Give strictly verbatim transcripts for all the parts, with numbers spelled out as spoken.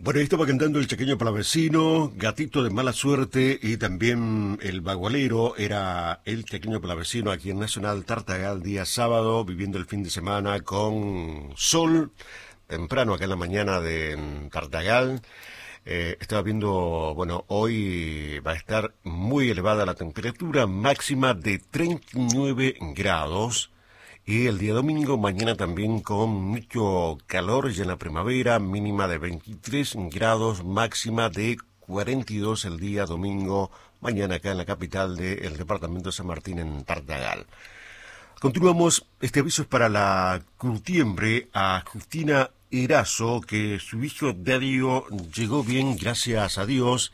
Bueno, ahí estaba cantando el Chaqueño Palavecino, Gatito de Mala Suerte, y también el Bagualero era el Chaqueño Palavecino aquí en Nacional Tartagal, día sábado, viviendo el fin de semana con sol, temprano acá en la mañana de Tartagal. Eh, estaba viendo, bueno, hoy va a estar muy elevada la temperatura, máxima de treinta y nueve grados. Y el día domingo, mañana también con mucho calor ya en la primavera, mínima de veintitrés grados, máxima de cuarenta y dos el día domingo, mañana acá en la capital del departamento de San Martín, en Tartagal. Continuamos, este aviso es para la curtiembre a Justina Erazo, que su hijo Darío llegó bien, gracias a Dios.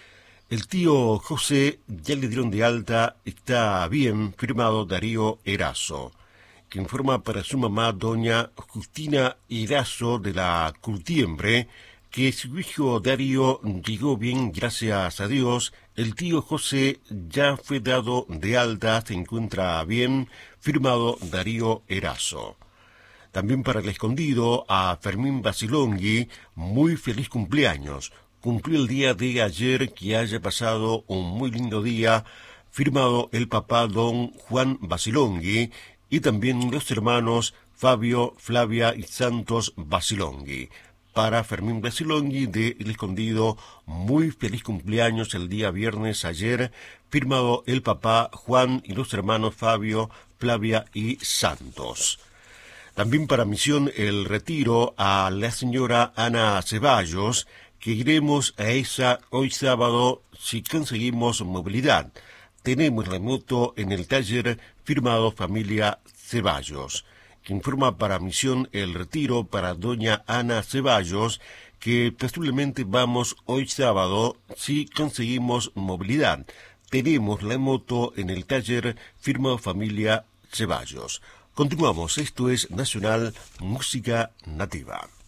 El tío José ya le dieron de alta, está bien, firmado Darío Erazo, que informa para su mamá, doña Justina Erazo de la Curtiembre, que su hijo Darío llegó bien, gracias a Dios. El tío José ya fue dado de alta, se encuentra bien, firmado Darío Erazo. También para el Escondido, a Fermín Basilonghi, muy feliz cumpleaños. Cumplió el día de ayer, que haya pasado un muy lindo día, firmado el papá don Juan Basilonghi, y también los hermanos Fabio, Flavia y Santos Basilonghi. Para Fermín Basilonghi de El Escondido, muy feliz cumpleaños el día viernes ayer, firmado el papá Juan y los hermanos Fabio, Flavia y Santos. También para Misión El Retiro, a la señora Ana Ceballos, que iremos a esa hoy sábado si conseguimos movilidad. Tenemos la moto en el taller, firmado familia Ceballos, que informa para Misión El Retiro para doña Ana Ceballos, que posiblemente vamos hoy sábado si conseguimos movilidad. Tenemos la moto en el taller, firmado familia Ceballos. Continuamos, esto es Nacional Música Nativa.